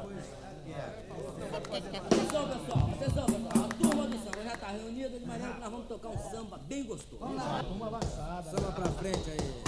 Atenção, pessoal. A turma do samba já está reunida de maneira que nós vamos tocar um samba bem gostoso. Vamos lá, vamos avançar. Samba pra frente aí.